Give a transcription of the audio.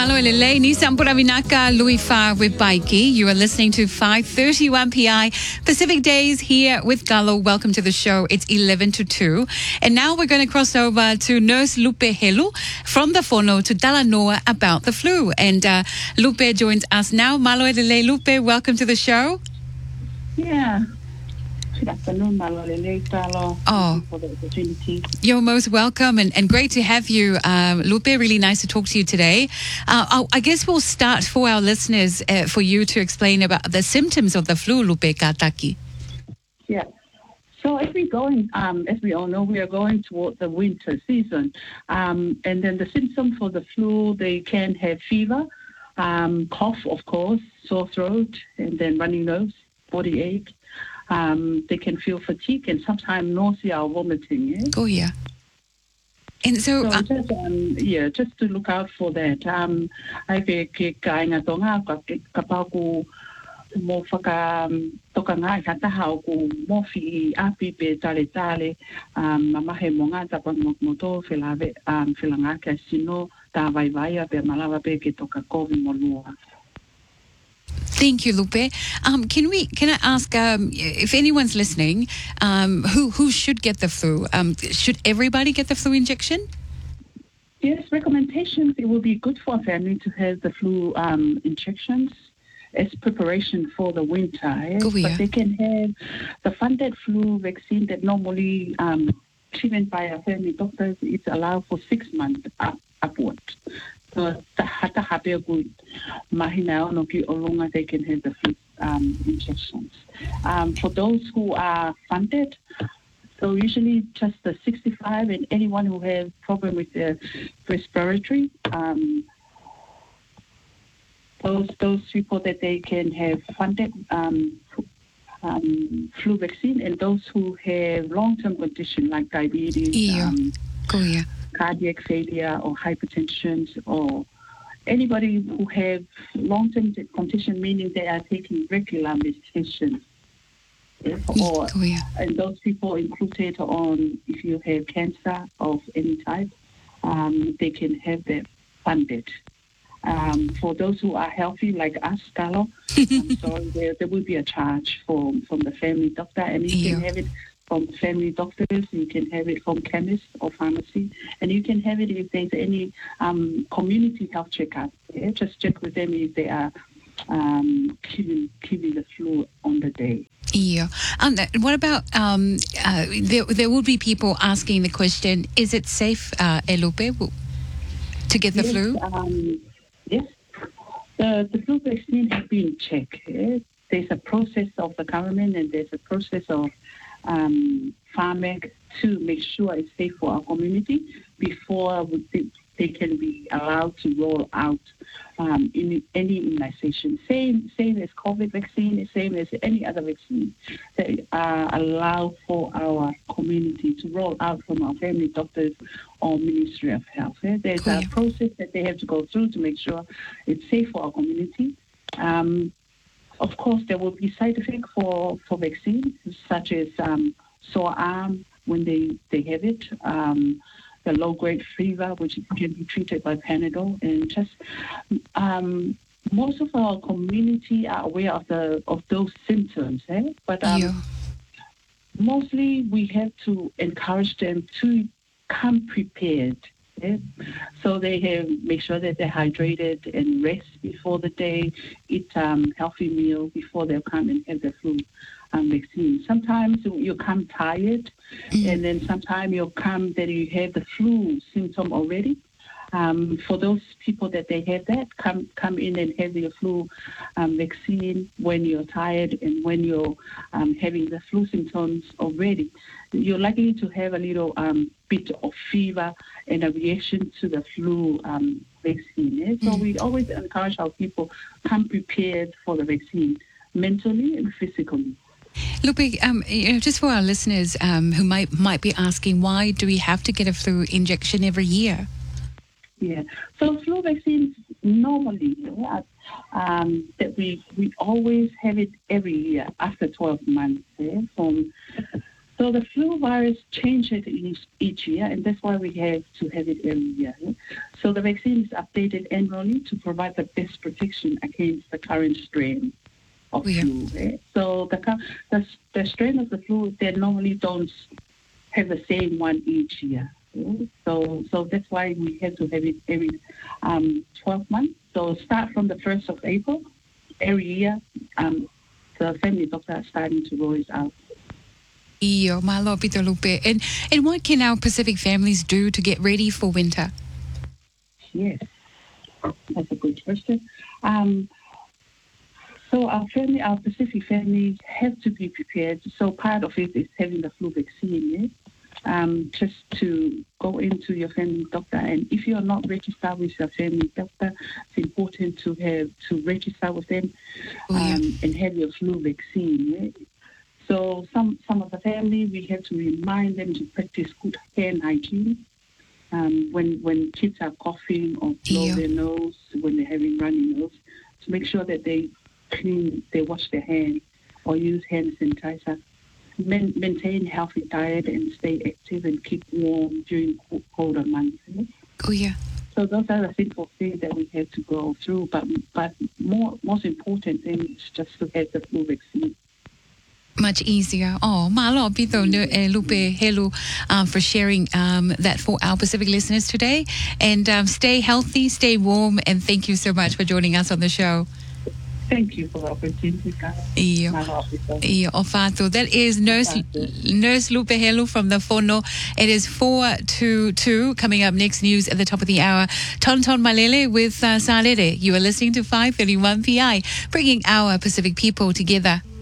Malolele, ni Sampura Vinaka, Louis Farr with Baiki. You are listening to 5:31 PI Pacific Days here with Gallo. Welcome to the show. It's 11 to 2. And now we're going to cross over to Nurse Lupe Helu from the Fono to Talanoa about the flu. And Lupe joins us now. Malolele, Lupe, welcome to the show. Yeah. Good afternoon, Malolele, Talo. Thank you for the opportunity. You're most welcome and great to have you, Lupe. Really nice to talk to you today. I guess we'll start for our listeners for you to explain about the symptoms of the flu, Lupe Kataki. Yeah. So as we all know, we are going toward the winter season. And then the symptoms for the flu, they can have fever, cough, of course, sore throat, and then runny nose, body ache. They can feel fatigue and sometimes nausea or vomiting. Yeah? Oh, yeah. And so just to look out for that. I ke kainga tonga kapaku mo whaka toka ngai kata hau ku mofi api pe tale mamahe mo ngā tapa moto whelanga ka sino tā vai pe malawa pe ke toka kovi mo lua. Thank you, Lupe. Can I ask if anyone's listening, who should get the flu? Should everybody get the flu injection? Yes, recommendations. It will be good for a family to have the flu injections as preparation for the winter. Yes? Oh, yeah. But they can have the funded flu vaccine that normally given by a family doctor. It's allowed for 6 months upward. So hata hape good mahina no ki olonga they can have the flu injections. For those who are funded, so usually just the 65 and anyone who has problem with their respiratory, those people that they can have funded flu vaccine, and those who have long-term condition like diabetes, cardiac failure or hypertension, or anybody who have long-term condition, meaning they are taking regular medication. Yes, and those people included on if you have cancer of any type, they can have that funded. For those who are healthy like us, Carlo, there will be a charge from the family doctor, and you can have it from family doctors, you can have it from chemists or pharmacy, and you can have it if there's any community health checkup. Yeah? Just check with them if they are giving the flu on the day. Yeah. What about, there will be people asking the question, is it safe, Elupe, to get the flu? Yes. The flu vaccine has been checked. Yeah? There's a process of the government and there's a process of pharmac to make sure it's safe for our community before they can be allowed to roll out in any immunization. Same as COVID vaccine, same as any other vaccine that allow for our community to roll out from our family doctors or Ministry of Health. There's a process that they have to go through to make sure it's safe for our community. Of course, there will be side effects for vaccines, such as sore arm when they have it, the low-grade fever, which can be treated by Panadol, and just most of our community are aware of those symptoms. But mostly we have to encourage them to come prepared. So they make sure that they're hydrated and rest before the day, eat healthy meal before they come and have the flu vaccine. Sometimes you come tired, and then sometimes you'll come that you have the flu symptom already. For those people that they have that, come in and have your flu vaccine when you're tired and when you're having the flu symptoms already. You're likely to have a little bit of fever and a reaction to the flu vaccine. So we always encourage our people come prepared for the vaccine, mentally and physically. Lupe, just for our listeners who might be asking, why do we have to get a flu injection every year? Yeah, so flu vaccines normally that we always have it every year after 12 months. From So the flu virus changes each year, and that's why we have to have it every year. So the vaccine is updated annually to provide the best protection against the current strain of flu. So the strain of the flu, they normally don't have the same one each year. So that's why we have to have it every 12 months. So start from the 1st of April every year. The family doctor are starting to roll it out. Iyo, malo Peter Lupe. And what can our Pacific families do to get ready for winter? Yes, that's a good question. So our Pacific families have to be prepared. So part of it is having the flu vaccine. Just to go into your family doctor, and if you're not registered with your family doctor, it's important to register with them and have your flu vaccine. So some of the family, we have to remind them to practice good hand hygiene. When kids are coughing or blow their nose, when they're having runny nose, to make sure that they wash their hands or use hand sanitizer. Maintain healthy diet and stay active and keep warm during colder months. Oh yeah. So those are the simple things that we have to go through. But most important thing is just to have the flu vaccine. Much easier. Oh, malo Pito Lupe Helu for sharing that for our Pacific listeners today. And stay healthy, stay warm, and thank you so much for joining us on the show. Thank you for the opportunity, Carla. That is Nurse Lupe Helu from the Fono. It is 4:22. Coming up next, news at the top of the hour. Tonton Malele with Salere. You are listening to 531 PI, bringing our Pacific people together.